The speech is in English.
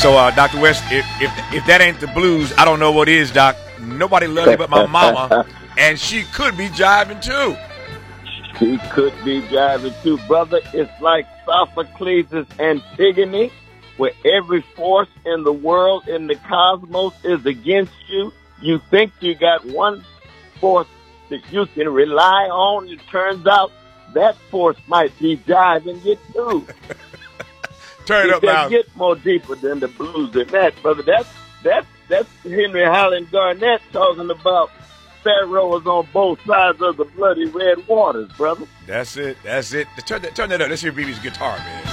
So, Dr. West, if that ain't the blues, I don't know what is, Doc. Nobody loves me but my mama, and she could be jiving too. She could be jiving too, brother. It's like Sophocles' Antigone, where every force in the world, in the cosmos, is against you. You think you got one force that you can rely on. It turns out that force might be jiving you too. Turn it up now. Get more deeper than the blues than that, brother. That's Henry Highland Garnett talking about pharaohs on both sides of the bloody red waters, brother. That's it. Turn that up. Let's hear BB's guitar, man.